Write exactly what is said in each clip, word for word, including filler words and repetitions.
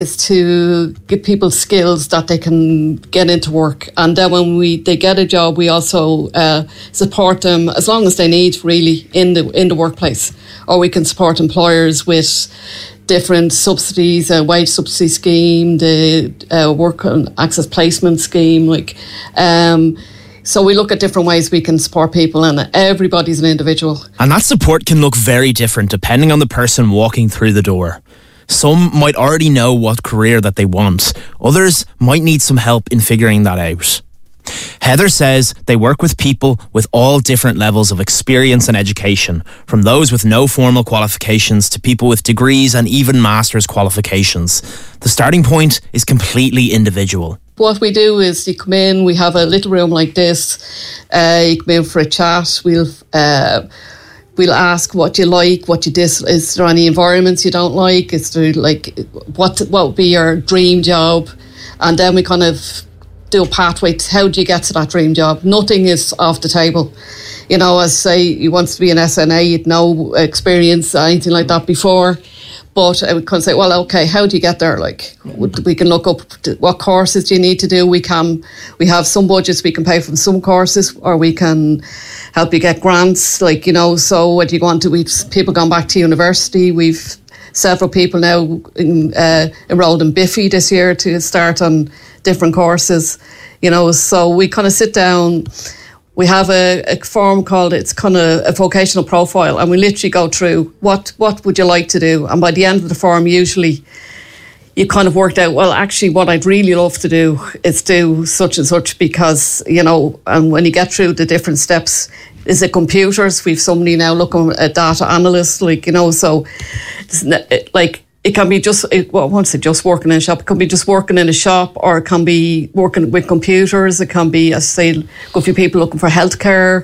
is to give people skills that they can get into work. And then when we they get a job, we also uh, support them as long as they need, really, in the in the workplace. Or we can support employers with different subsidies, a wage subsidy scheme, the uh, work and access placement scheme. Like, um, so we look at different ways we can support people, and everybody's an individual. And that support can look very different depending on the person walking through the door. Some might already know what career that they want. Others might need some help in figuring that out. Heather says they work with people with all different levels of experience and education, from those with no formal qualifications to people with degrees and even master's qualifications. The starting point is completely individual. What we do is you come in, we have a little room like this, uh, you come in for a chat, we'll... Uh, We'll ask what you like, what you dis. Is there any environments you don't like? Is there like what what would be your dream job? And then we kind of do a pathway to how do you get to that dream job. Nothing is off the table. You know, as say you want to be an S N A, you'd no experience, anything like that before. But I would kind of say, well, okay, how do you get there? Like, we can look up what courses do you need to do. We can, we have some budgets we can pay for some courses, or we can help you get grants. Like, you know, so what do you want to? We've people gone back to university. We've several people now in, uh, enrolled in Biffy this year to start on different courses. You know, so we kind of sit down. We have a, a form called, it's kind of a vocational profile, and we literally go through what, what would you like to do? And by the end of the form, usually you kind of worked out, well, actually what I'd really love to do is do such and such because, you know, and when you get through the different steps, is it computers? We've somebody now looking at data analysts, like, you know, so it's like, it can be just, it, well, I won't say just working in a shop. It can be just working in a shop, or it can be working with computers. It can be, as I say, a few people looking for healthcare.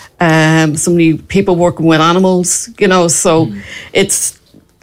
Um, so many people working with animals, you know. So mm. it's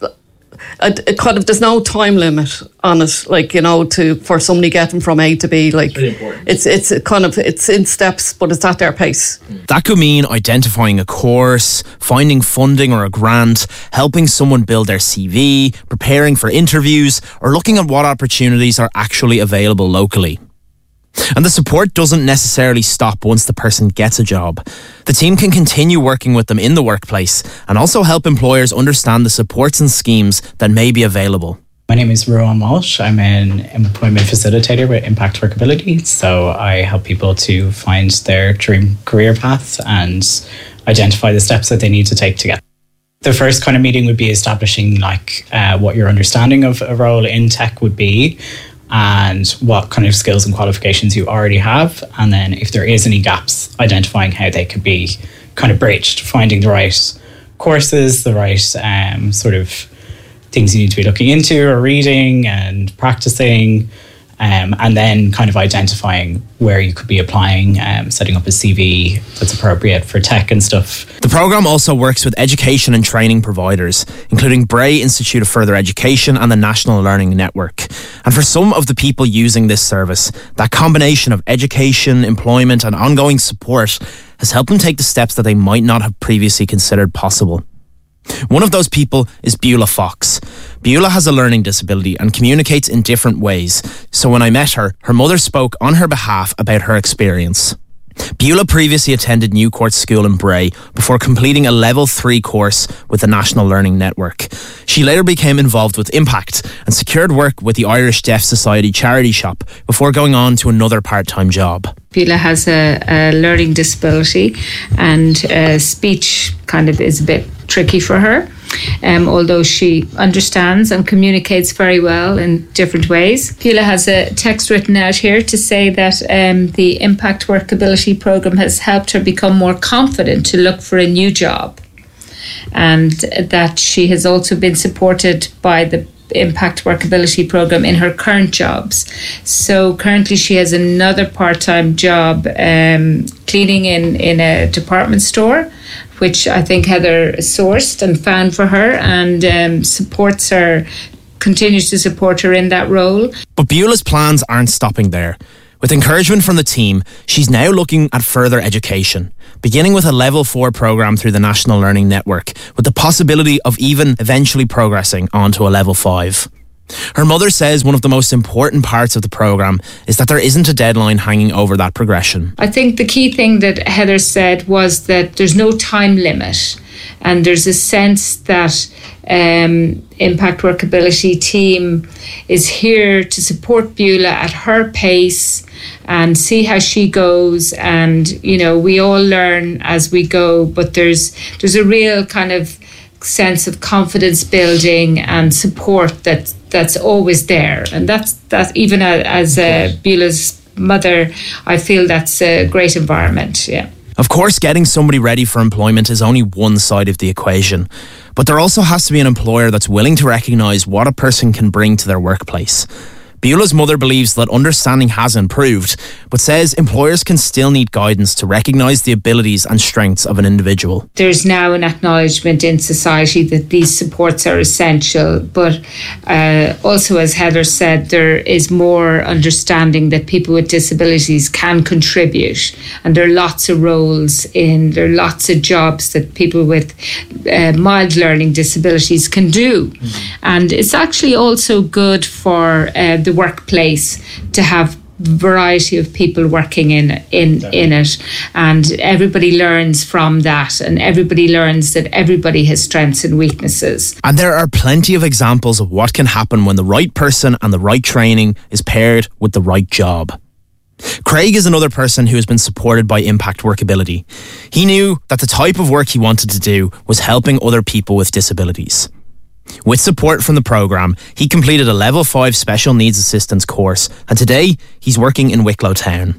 a, a kind of, there's no time limit on it, like, you know, to for somebody getting from A to B. Like, it's really it's it's a kind of it's in steps, but it's at their pace. That could mean identifying a course, finding funding or a grant, helping someone build their C V, preparing for interviews, or looking at what opportunities are actually available locally. And the support doesn't necessarily stop once the person gets a job. The team can continue working with them in the workplace and also help employers understand the supports and schemes that may be available. My name is Rowan Walsh. I'm an employment facilitator with Impact Workability. So I help people to find their dream career path and identify the steps that they need to take to get. The first kind of meeting would be establishing like uh, what your understanding of a role in tech would be, and what kind of skills and qualifications you already have. And then if there is any gaps, identifying how they could be kind of bridged, finding the right courses, the right um, sort of things you need to be looking into or reading and practicing, um, and then kind of identifying where you could be applying, um, setting up a C V that's appropriate for tech and stuff. The programme also works with education and training providers, including Bray Institute of Further Education and the National Learning Network. And for some of the people using this service, that combination of education, employment and ongoing support has helped them take the steps that they might not have previously considered possible. One of those people is Beulah Fox. Beulah has a learning disability and communicates in different ways. So when I met her, her mother spoke on her behalf about her experience. Beulah previously attended Newcourt School in Bray before completing a level three course with the National Learning Network. She later became involved with Impact and secured work with the Irish Deaf Society charity shop before going on to another part-time job. Beulah has a, a learning disability, and uh, speech kind of is a bit tricky for her. Um, although she understands and communicates very well in different ways. Beulah has a text written out here to say that um, the Impact Workability programme has helped her become more confident to look for a new job, and that she has also been supported by the Impact Workability programme in her current jobs. So currently she has another part-time job um, cleaning in, in a department store, which I think Heather sourced and found for her, and um, supports her, continues to support her in that role. But Beulah's plans aren't stopping there. With encouragement from the team, she's now looking at further education, beginning with a level four programme through the National Learning Network, with the possibility of even eventually progressing onto a level five. Her mother says one of the most important parts of the programme is that there isn't a deadline hanging over that progression. I think the key thing that Heather said was that there's no time limit, and there's a sense that um, Impact Workability team is here to support Beulah at her pace and see how she goes. And, you know, we all learn as we go, but there's there's a real kind of sense of confidence building and support that that's always there, and that's that even as uh, Beulah's mother, I feel that's a great environment. Yeah. Of course, getting somebody ready for employment is only one side of the equation, but there also has to be an employer that's willing to recognise what a person can bring to their workplace. Beulah's mother believes that understanding has improved, but says employers can still need guidance to recognise the abilities and strengths of an individual. There's now an acknowledgement in society that these supports are essential, but uh, also, as Heather said, there is more understanding that people with disabilities can contribute, and there are lots of roles in, there are lots of jobs that people with uh, mild learning disabilities can do. Mm-hmm. And it's actually also good for uh, the workplace to have variety of people working in in in it, and everybody learns from that, and everybody learns that everybody has strengths and weaknesses. And there are plenty of examples of what can happen when the right person and the right training is paired with the right job. Craig is another person who has been supported by Impact Workability. He knew that the type of work he wanted to do was helping other people with disabilities. With support from the programme, he completed a level five special needs assistance course, and today he's working in Wicklow Town.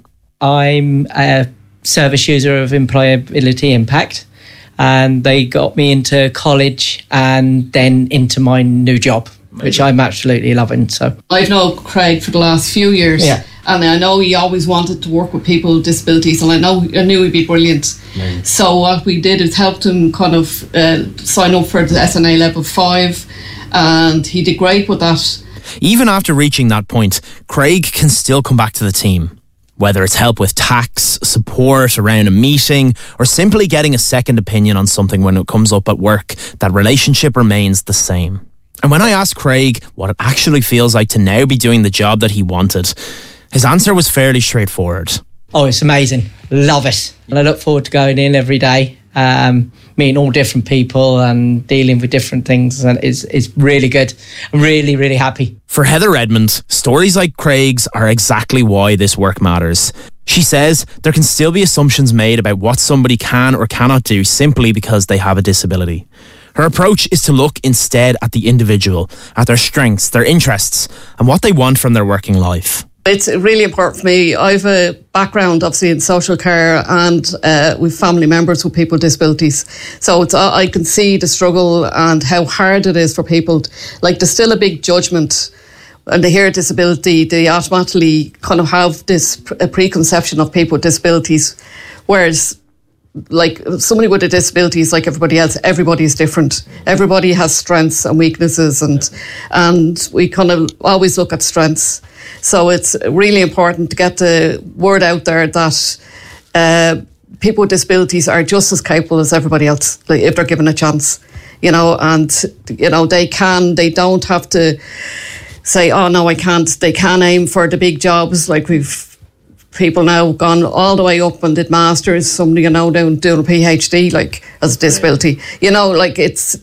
I'm a service user of Employability Impact, and they got me into college and then into my new job, which I'm absolutely loving. So I've known Craig for the last few years. Yeah. And I know he always wanted to work with people with disabilities, and I know I knew he'd be brilliant. Right. So what we did is helped him kind of uh, sign up for the S N A level five, and he did great with that. Even after reaching that point, Craig can still come back to the team. Whether it's help with tax, support around a meeting, or simply getting a second opinion on something when it comes up at work, that relationship remains the same. And when I asked Craig what it actually feels like to now be doing the job that he wanted, his answer was fairly straightforward. Oh, it's amazing. Love it. And I look forward to going in every day, um, meeting all different people and dealing with different things. And it's, it's really good. I'm really, really happy. For Heather Redmond, stories like Craig's are exactly why this work matters. She says there can still be assumptions made about what somebody can or cannot do simply because they have a disability. Her approach is to look instead at the individual, at their strengths, their interests, and what they want from their working life. It's really important for me. I have a background, obviously, in social care, and uh, with family members with people with disabilities. So it's I can see the struggle and how hard it is for people. To, like, there's still a big judgment. When they hear disability, they automatically kind of have this a preconception of people with disabilities, whereas like somebody with a disability is like everybody else. Everybody is different. Everybody has strengths and weaknesses, and and we kind of always look at strengths. So it's really important to get the word out there that uh, people with disabilities are just as capable as everybody else, like, if they're given a chance, you know, and you know they can. They don't have to say, "Oh no, I can't." They can aim for the big jobs, like we've. People now gone all the way up and did masters. Somebody you know doing doing a PhD like as a disability. You know, like it's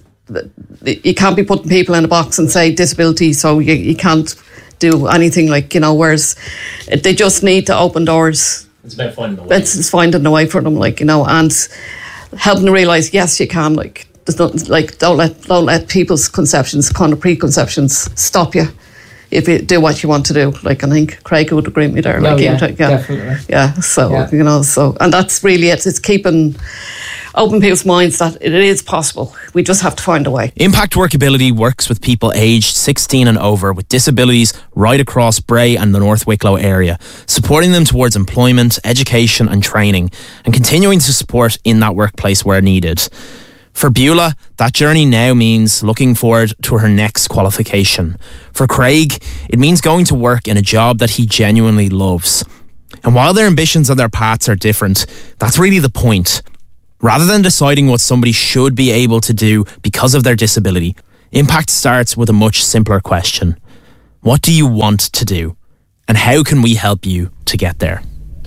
you can't be putting people in a box and say disability, so you, you can't do anything, like, you know. Whereas they just need to open doors. It's about finding the way. It's, it's finding the way for them, like, you know, and helping them realise yes, you can. Like there's not like don't let don't let people's conceptions, kind of preconceptions, stop you. If you do what you want to do, like I think Craig would agree with me there. Like, oh, yeah, yeah, definitely. Yeah, so, yeah. you know, so, and that's really it. It's keeping open people's minds that it is possible. We just have to find a way. Impact Workability works with people aged sixteen and over with disabilities right across Bray and the North Wicklow area, supporting them towards employment, education and training, and continuing to support in that workplace where needed. For Beulah, that journey now means looking forward to her next qualification. For Craig, it means going to work in a job that he genuinely loves. And while their ambitions and their paths are different, that's really the point. Rather than deciding what somebody should be able to do because of their disability, Impact starts with a much simpler question. What do you want to do? And how can we help you to get there?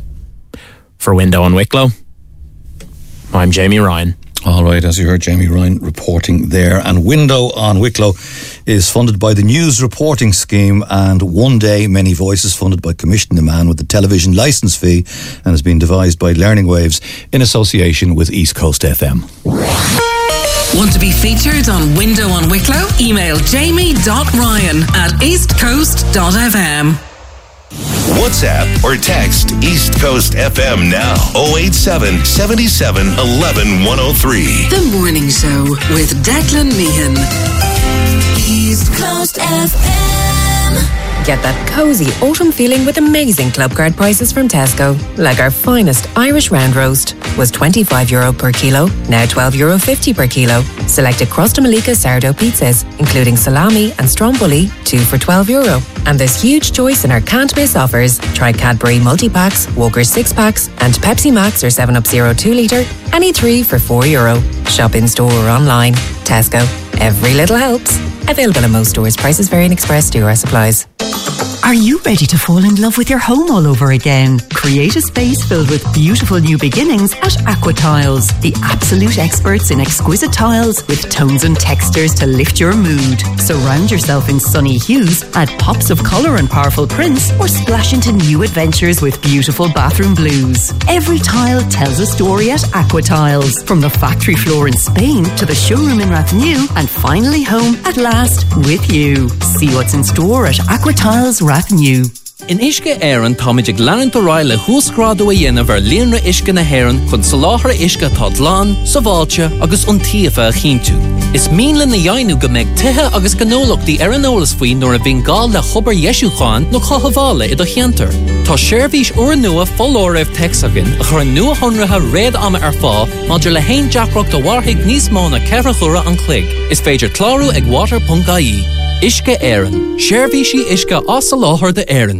For Window on Wicklow, I'm Jamie Ryan. All right, as you heard, Jamie Ryan reporting there. And Window on Wicklow is funded by the News Reporting Scheme and One Day Many Voices, funded by Commission the Man with the television licence fee, and has been devised by Learning Waves in association with East Coast F M. Want to be featured on Window on Wicklow? Email jamie.ryan at eastcoast.fm. WhatsApp or text East Coast F M now. oh eight seven, seven seven, one one, one oh three. The Morning Show with Declan Meehan. East Coast F M. Get that cosy autumn feeling with amazing club card prices from Tesco. Like our finest Irish round roast was twenty-five euro per kilo, now twelve euro fifty per kilo. Selected Crosta Malika sourdough pizzas, including salami and stromboli, two for twelve euro. And there's huge choice in our can't miss offers. Try Cadbury multi-packs, Walker's six packs, and Pepsi Max or seven up Zero two litre, any three for four euro. Shop in store or online. Tesco. Every little helps. Available in most stores. Prices vary in Express to our supplies. Are you ready to fall in love with your home all over again? Create a space filled with beautiful new beginnings at Aqua Tiles, the absolute experts in exquisite tiles with tones and textures to lift your mood. Surround yourself in sunny hues, add pops of colour and powerful prints, or splash into new adventures with beautiful bathroom blues. Every tile tells a story at Aqua Tiles, from the factory floor in Spain to the showroom in Rathnew, and finally home at last with you. See what's in store at Aqua Tiles Rathnew. In Ishke Éireann táid ag leanann do ráille húsgrádú a dhéanamh ar líonra Ishke na hÉireann chun soláthar Ishke tá dlán, sa bháilte agus iontaofa a chinntiú. Is míle na dhéanú go mbeidh tithe agus gnólachtaí ar an eolas faoi nuair a bhíonn gá le chobar Yesúcháin nó chothabhála i do cheantar. Tá seirbhís uair nua follóireamh texagan a chur nua honratha réad ama ar fá maidir le haon deacracht do warthaigh níos mó na ceithre chura an clig. Is féidir clárú ag water dot I E. Ishke Éireann. Seirbhísí Ishke as sa láthair de Éireann.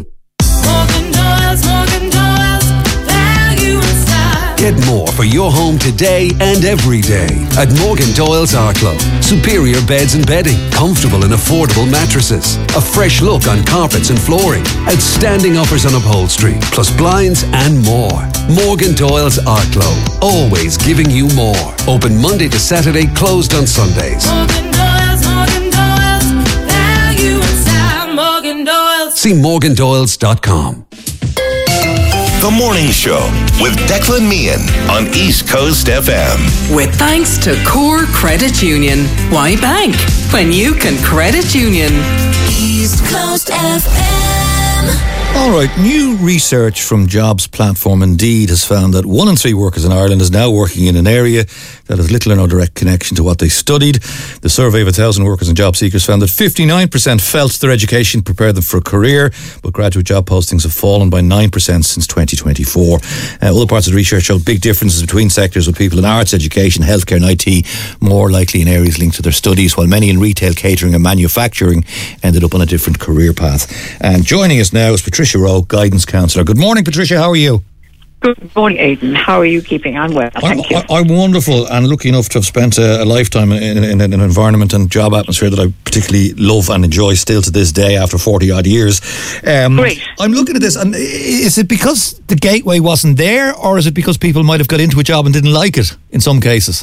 Get more for your home today and every day at Morgan Doyle's Arklow. Superior beds and bedding, comfortable and affordable mattresses, a fresh look on carpets and flooring, outstanding offers on upholstery, plus blinds and more. Morgan Doyle's Arklow, always giving you more. Open Monday to Saturday, closed on Sundays. Morgan Doyle's, Morgan Doyle's, value inside Morgan Doyle's. See morgan doyles dot com. The Morning Show with Declan Meehan on East Coast F M. With thanks to Core Credit Union. Why bank when you can credit union? East Coast F M. All right, new research from jobs platform Indeed has found that one in three workers in Ireland is now working in an area that has little or no direct connection to what they studied. The survey of one thousand workers and job seekers found that fifty-nine percent felt their education prepared them for a career, but graduate job postings have fallen by nine percent since twenty twenty-four. Uh, other parts of the research showed big differences between sectors, with people in arts, education, healthcare and I T more likely in areas linked to their studies, while many in retail, catering and manufacturing ended up on a different career path. And joining us now is Patricia Rowe, Guidance Counsellor. Good morning, Patricia. How are you? Good morning, Aidan. How are you keeping? I'm well, thank I'm, you. I'm wonderful and lucky enough to have spent a, a lifetime in, in, in an environment and job atmosphere that I particularly love and enjoy still to this day after forty odd years. Um, Great. I'm looking at this, and is it because the gateway wasn't there, or is it because people might have got into a job and didn't like it in some cases?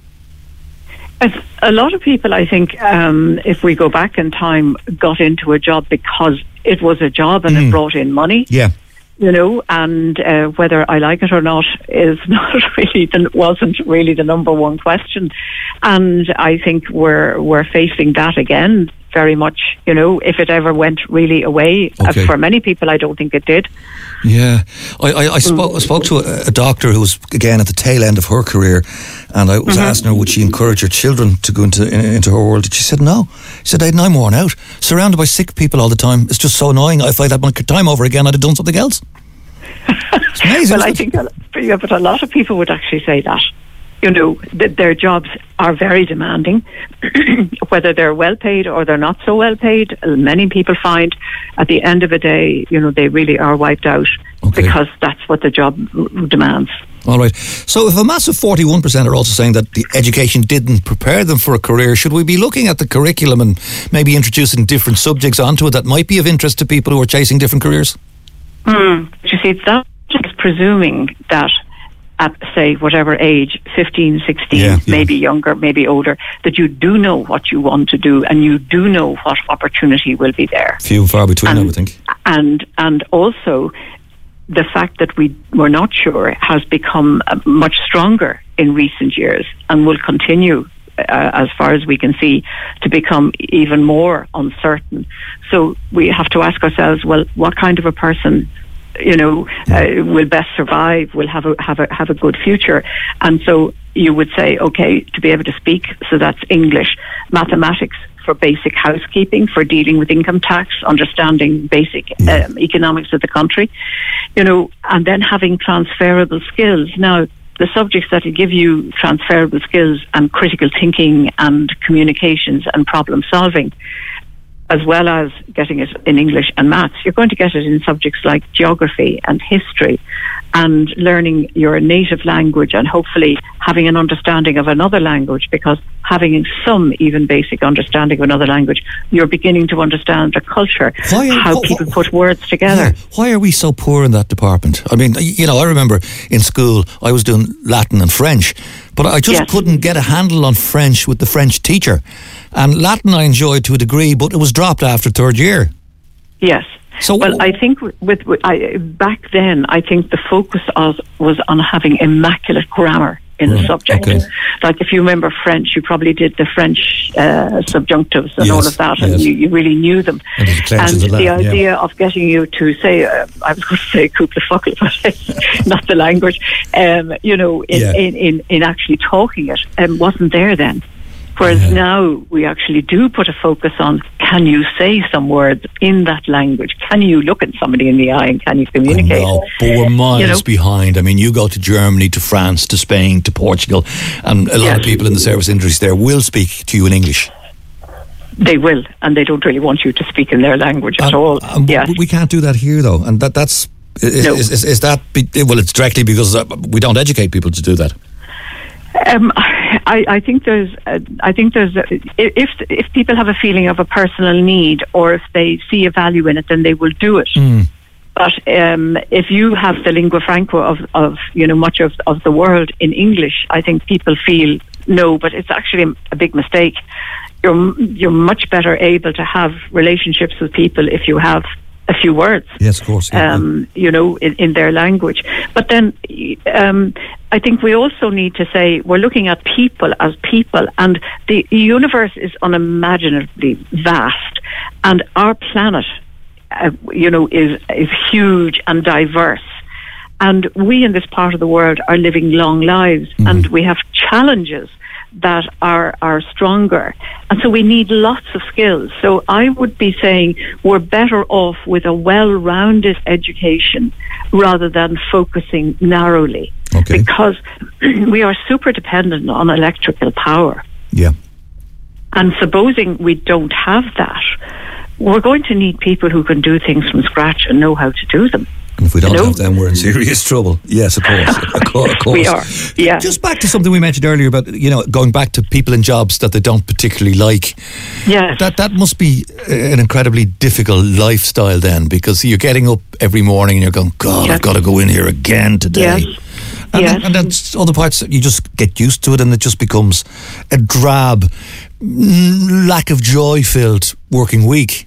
A lot of people, I think, um, if we go back in time, got into a job because it was a job and mm. it brought in money. Yeah. You know, and uh, whether I like it or not is not really, the, wasn't really the number one question. And I think we're we're facing that again very much, you know, if it ever went really away. Okay. Uh, for many people, I don't think it did. Yeah. I, I, I, spoke, I spoke to a, a doctor who was, again, at the tail end of her career, and I was mm-hmm. asking her, would she encourage her children to go into into her world? And she said no. She said, I'd I'm worn out. Surrounded by sick people all the time. It's just so annoying. If I'd had my time over again, I'd have done something else. It's amazing. Well, I think, a, yeah, but a lot of people would actually say that. You know, that their jobs are very demanding, whether they're well paid or they're not so well paid. Many people find at the end of a day, you know, they really are wiped out. Okay. Okay. because that's what the job demands. All right. So if a massive forty-one percent are also saying that the education didn't prepare them for a career, should we be looking at the curriculum and maybe introducing different subjects onto it that might be of interest to people who are chasing different careers? Mm. You see, that's just presuming that at, say, whatever age, fifteen, sixteen, Yeah, yeah. maybe younger, maybe older, that you do know what you want to do and you do know what opportunity will be there. Few and far between, and, I would think. And, and also, the fact that we were not sure has become uh, much stronger in recent years and will continue, uh, as far as we can see, to become even more uncertain. So we have to ask ourselves, well, what kind of a person, you know, uh, will best survive, will have a, have a, have a good future? And so you would say, okay, to be able to speak, so that's English, mathematics, for basic housekeeping, for dealing with income tax, understanding basic um, economics of the country, you know, and then having transferable skills. Now, the subjects that will give you transferable skills and critical thinking and communications and problem solving, as well as getting it in English and maths, you're going to get it in subjects like geography and history and learning your native language and hopefully having an understanding of another language, because having some even basic understanding of another language, you're beginning to understand the culture, Why are- how wh- people put words together. Yeah. Why are we so poor in that department? I mean, you know, I remember in school I was doing Latin and French, but I just Yes. couldn't get a handle on French with the French teacher. And Latin I enjoyed to a degree, but it was dropped after third year. Yes. So, well, I think with, with I, back then, I think the focus was, was on having immaculate grammar in the Right, subject. okay. Like if you remember French, you probably did the French uh, subjunctives and Yes, all of that, and yes. you, you really knew them. And the declensions And of the Latin, yeah. idea of getting you to say, uh, I was going to say couple of fuckle, but not the language, um, you know, in, Yeah. in, in, in actually talking it, um, wasn't there then. Whereas Yeah. now we actually do put a focus on, can you say some words in that language? Can you look at somebody in the eye and can you communicate? No, but we're miles You know? behind. I mean, you go to Germany, to France, to Spain, to Portugal, and a lot Yes. of people in the service industries there will speak to you in English. They will, and they don't really want you to speak in their language at And- all. and Yes. we can't do that here, though, and that that's is, No. is, is, is that be, well? It's directly because uh, we don't educate people to do that. Um, I, I think there's, uh, I think there's, uh, if if people have a feeling of a personal need, or if they see a value in it, then they will do it. Mm. But um, if you have the lingua franca of, of you know much of, of the world in English, I think people feel no, but it's actually a big mistake. You're you're much better able to have relationships with people if you have a few words. Yes, of course. Yeah. Um, you know, in, in their language. But then um, I think we also need to say we're looking at people as people, and the universe is unimaginably vast, and our planet, uh, you know, is is huge and diverse. And we in this part of the world are living long lives, mm-hmm. and we have challenges that are are stronger, and so we need lots of skills. So I would be saying we're better off with a well-rounded education rather than focusing narrowly, okay. because we are super dependent on electrical power. Yeah. And supposing we don't have that, we're going to need people who can do things from scratch and know how to do them. And if we don't you know? have them, we're in serious trouble. Yes, of course. Of course, of course. We are, yeah. Just back to something we mentioned earlier about, you know, going back to people in jobs that they don't particularly like. Yes. That that must be an incredibly difficult lifestyle then, because you're getting up every morning and you're going, God, Yes. I've got to go in here again today. Yes. And, Yes. then, and then s- other parts, you just get used to it and it just becomes a drab, mm, lack of joy-filled working week.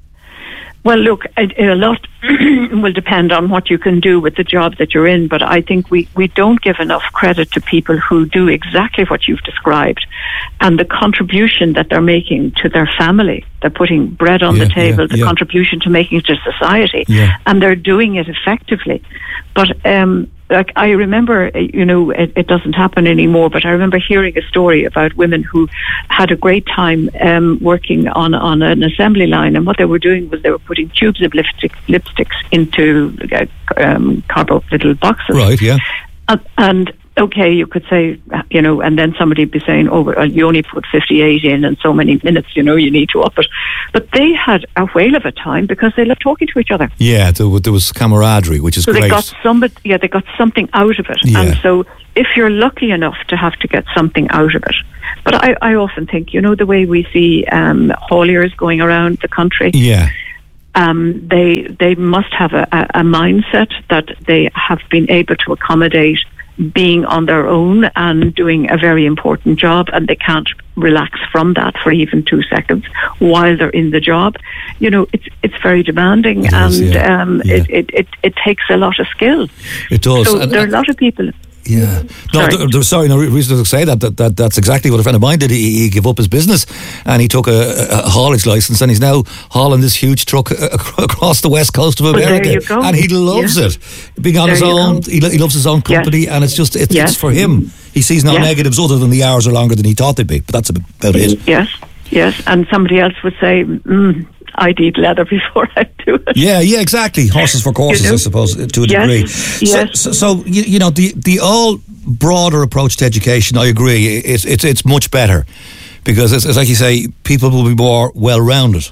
Well, look, a, a lot will depend on what you can do with the job that you're in, but I think we, we don't give enough credit to people who do exactly what you've described and the contribution that they're making to their family. They're putting bread on Yeah, the table, yeah, the yeah. contribution to making to society, Yeah. and they're doing it effectively. But um, like I remember, uh, you know, it, it doesn't happen anymore, but I remember hearing a story about women who had a great time um, working on, on an assembly line, and what they were doing was they were putting tubes of lipstick, lipsticks into uh, um, cardboard little boxes. Right, yeah. And, and okay, you could say, you know, and then somebody would be saying, oh, well, you only put fifty-eight in and so many minutes, you know, you need to up it. But they had a whale of a time because they loved talking to each other. Yeah, there, there was camaraderie, which is so great. They got somebody, yeah, they got something out of it. Yeah. And so if you're lucky enough to have to get something out of it. But I, I often think, you know, the way we see um, hauliers going around the country. Yeah. Um, they they must have a, a, a mindset that they have been able to accommodate being on their own and doing a very important job, and they can't relax from that for even two seconds while they're in the job. You know, it's it's very demanding, it and is, yeah. um, Yeah. It, it, it, it takes a lot of skill. It does. So And- there are a lot of people. Yeah. No, Sorry. th- th- sorry, no reason to say that, that, that. That's exactly what a friend of mine did. He, he gave up his business and he took a, a haulage license and he's now hauling this huge truck a- a- across the west coast of Well, there America. you go. And he loves Yeah. it. Being on There his you own, go. he, lo- he loves his own company, and it's just, it's, Yes. it's for him. He sees no Yes. negatives other than the hours are longer than he thought they'd be, but that's about it. Yes, yes. And somebody else would say, mm, I'd eat leather before I do it. Yeah, yeah, exactly. Horses for courses, You know? I suppose, to a Yes, degree. yes. So, so, so you, you know, the the all broader approach to education, I agree, it's it's it's much better because, it's, it's like you say, people will be more well-rounded.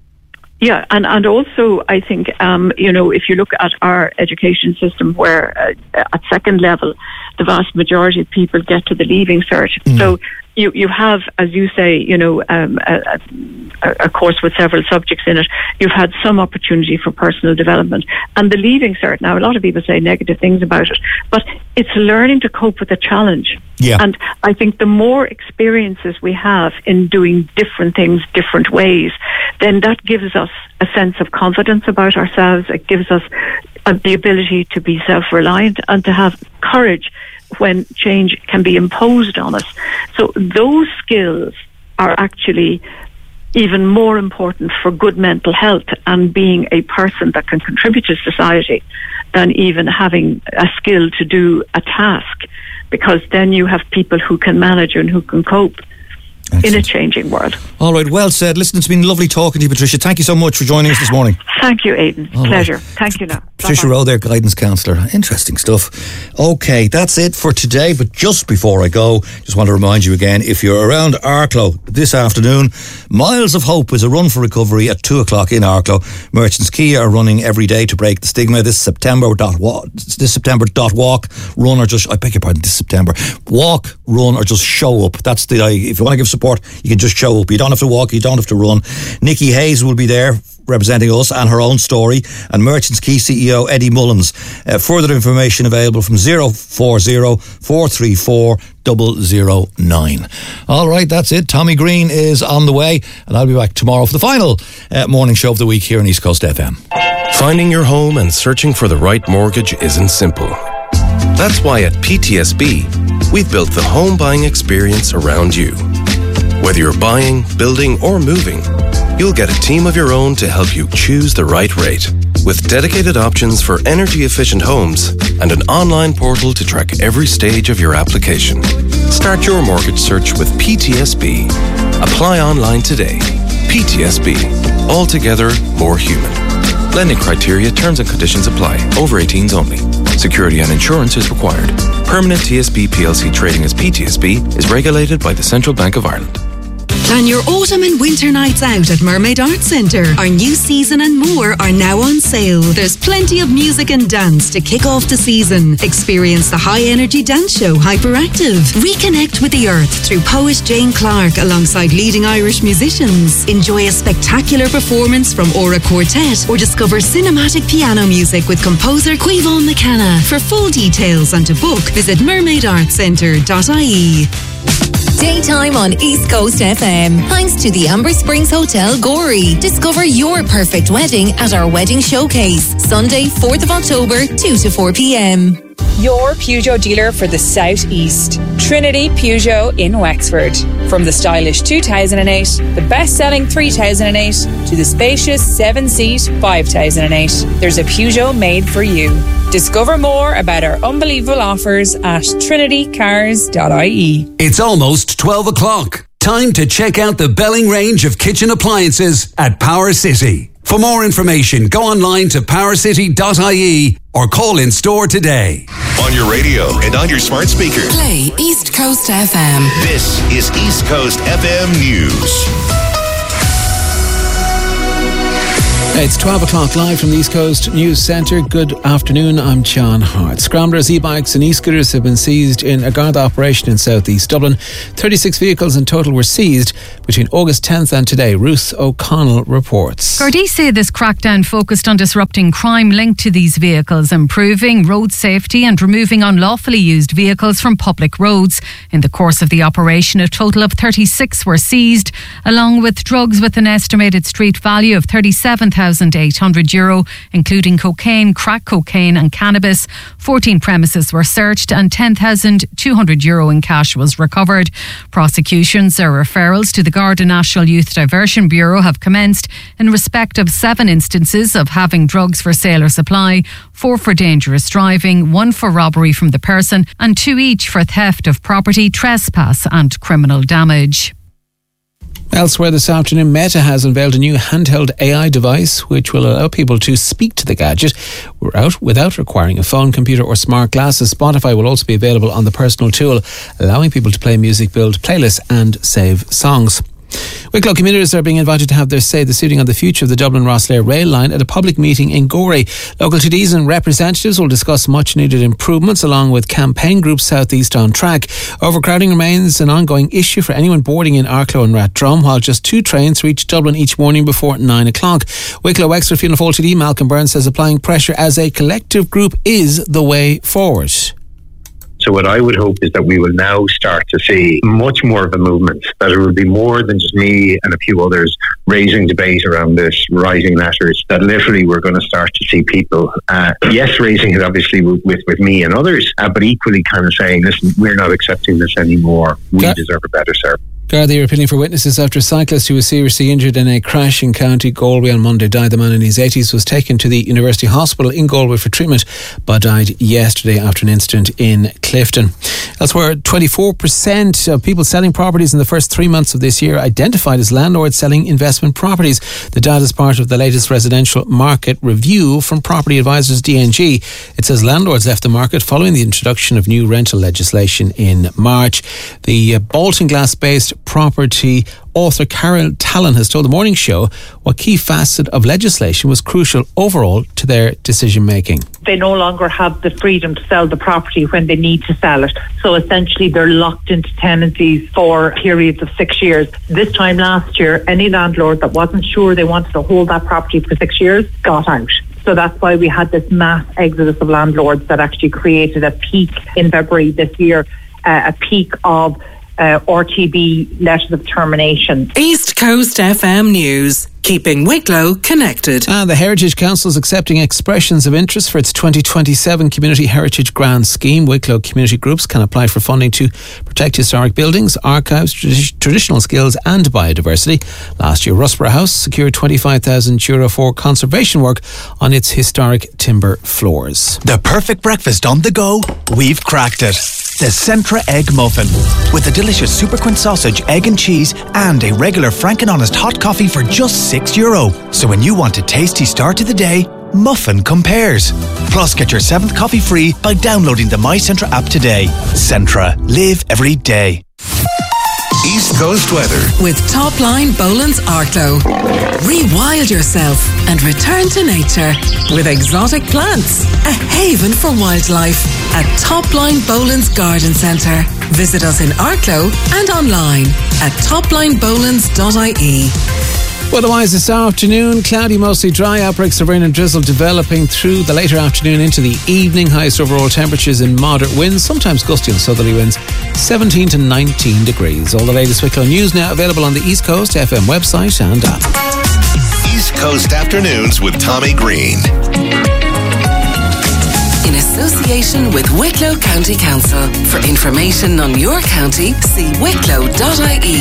Yeah, and, and also I think, um, you know, if you look at our education system where uh, at second level, the vast majority of people get to the Leaving Cert. Mm. So you, you have, as you say, you know, um, a, a, a course with several subjects in it. You've had some opportunity for personal development. And the Leaving Cert, now a lot of people say negative things about it, but it's learning to cope with a challenge. Yeah. And I think the more experiences we have in doing different things different ways, then that gives us a sense of confidence about ourselves. It gives us uh, the ability to be self-reliant and to have courage when change can be imposed on us. So those skills are actually even more important for good mental health and being a person that can contribute to society than even having a skill to do a task, because then you have people who can manage and who can cope. Excellent. In a changing world. All right, well said. Listen, it's been lovely talking to you, Patricia. Thank you so much for joining us this morning. Thank you, Aidan. All Pleasure. right. Thank you now. Patricia Rowe there, guidance counsellor. Interesting stuff. Okay, that's it for today. But just before I go, just want to remind you again, if you're around Arklow this afternoon, Miles of Hope is a run for recovery at two o'clock in Arklow. Merchants Quay are running every day to break the stigma. This September, dot walk, this September, dot walk, run or just, I beg your pardon, this September. Walk, run or just show up. That's the, if you want to give support, you can just show up. You don't have to walk, you don't have to run. Nikki Hayes will be there representing us and her own story, and Merchants Quay C E O Eddie Mullins. Uh, further information available from zero four zero, four three four, zero zero nine. All right, that's it. Tommy Green is on the way, and I'll be back tomorrow for the final uh, morning show of the week here on East Coast F M. Finding your home and searching for the right mortgage isn't simple. That's why at P T S B, we've built the home buying experience around you. Whether you're buying, building, or moving, you'll get a team of your own to help you choose the right rate. With dedicated options for energy-efficient homes and an online portal to track every stage of your application. Start your mortgage search with P T S B. Apply online today. P T S B. Altogether more human. Lending criteria, terms and conditions apply. Over eighteens only. Security and insurance is required. Permanent T S B P L C trading as P T S B is regulated by the Central Bank of Ireland. Plan your autumn and winter nights out at Mermaid Arts Centre. Our new season and more are now on sale. There's plenty of music and dance to kick off the season. Experience the high-energy dance show Hyperactive. Reconnect with the earth through poet Jane Clark alongside leading Irish musicians. Enjoy a spectacular performance from Aura Quartet or discover cinematic piano music with composer Quavon McKenna. For full details and to book, visit mermaid arts centre dot I E. Daytime on East Coast F M. Thanks to the Amber Springs Hotel, Gorey. Discover your perfect wedding at our wedding showcase. Sunday, fourth of October, two to four p.m. Your Peugeot dealer for the South East. Trinity Peugeot in Wexford. From the stylish two thousand eight, the best-selling three thousand eight, to the spacious seven-seat five thousand eight, there's a Peugeot made for you. Discover more about our unbelievable offers at trinity cars dot I E. It's almost twelve o'clock. Time to check out the Belling range of kitchen appliances at Power City. For more information, go online to powercity dot I E or call in store today. On your radio and on your smart speaker. Play East Coast F M. This is East Coast F M News. It's twelve o'clock live from the East Coast News Centre. Good afternoon, I'm John Hart. Scramblers, e-bikes and e-scooters have been seized in a Garda operation in South East Dublin. thirty-six vehicles in total were seized between August tenth and today. Ruth O'Connell reports. Gardaí say this crackdown focused on disrupting crime linked to these vehicles, improving road safety and removing unlawfully used vehicles from public roads. In the course of the operation, a total of thirty-six were seized, along with drugs with an estimated street value of thirty-seven thousand eight hundred euro, including cocaine, crack cocaine and cannabis. fourteen premises were searched and ten thousand two hundred euro in cash was recovered. Prosecutions or referrals to the Garda National Youth Diversion Bureau have commenced in respect of seven instances of having drugs for sale or supply, four for dangerous driving, one for robbery from the person and two each for theft of property, trespass and criminal damage. Elsewhere this afternoon, Meta has unveiled a new handheld A I device which will allow people to speak to the gadget without, without requiring a phone, computer or smart glasses. Spotify will also be available on the personal tool, allowing people to play music, build playlists and save songs. Wicklow commuters are being invited to have their say this evening on the future of the Dublin-Rosslare rail line at a public meeting in Gorey. Local T Ds and representatives will discuss much needed improvements along with campaign group South East on Track. Overcrowding remains an ongoing issue for anyone boarding in Arklow and Rathdrum, while just two trains reach Dublin each morning before nine o'clock. Wicklow Wexford Fianna Fáil T D Malcolm Byrne says applying pressure as a collective group is the way forward. So what I would hope is that we will now start to see much more of a movement, that it will be more than just me and a few others raising debate around this, writing letters, that literally we're going to start to see people, uh, yes, raising it obviously with, with, with me and others, uh, but equally kind of saying, listen, we're not accepting this anymore. We yeah. deserve a better service. Garda are appealing for witnesses after a cyclist who was seriously injured in a crash in County Galway on Monday died. The man in his eighties was taken to the University Hospital in Galway for treatment but died yesterday after an incident in Clifton. Elsewhere, twenty-four percent of people selling properties in the first three months of this year identified as landlords selling investment properties. The data is part of the latest residential market review from Property Advisors D N G. It says landlords left the market following the introduction of new rental legislation in March. The uh, Bolton Glass-based property author Carol Talon has told The Morning Show what key facet of legislation was crucial overall to their decision making. They no longer have the freedom to sell the property when they need to sell it. So essentially they're locked into tenancies for periods of six years. This time last year, any landlord that wasn't sure they wanted to hold that property for six years got out. So that's why we had this mass exodus of landlords that actually created a peak in February this year, uh, a peak of Uh, R T B letters of termination. East Coast F M News, keeping Wicklow connected. And the Heritage Council is accepting expressions of interest for its twenty twenty-seven Community Heritage Grant Scheme. Wicklow community groups can apply for funding to protect historic buildings, archives, tradi- traditional skills and biodiversity. Last year, Rusborough House secured twenty-five thousand euro for conservation work on its historic timber floors. The perfect breakfast on the go? We've cracked it. The Centra Egg Muffin. With a delicious Super Quint sausage, egg and cheese and a regular Frank and Honest hot coffee for just six euro. So when you want a tasty start to the day, Muffin compares. Plus, get your seventh coffee free by downloading the My Centra app today. Centra. Live every day. East Coast weather. With Topline Boland's Arklow. Rewild yourself and return to nature with exotic plants. A haven for wildlife at Topline Boland's Garden Centre. Visit us in Arklow and online at topline bolands dot I E. Otherwise this afternoon, cloudy, mostly dry, outbreaks of rain and drizzle developing through the later afternoon into the evening. Highest overall temperatures in moderate winds, sometimes gusty and southerly winds, seventeen to nineteen degrees. All the latest Wicklow news now available on the East Coast F M website and app. East Coast Afternoons with Tommy Green. In association with Wicklow County Council. For information on your county, see wicklow dot I E.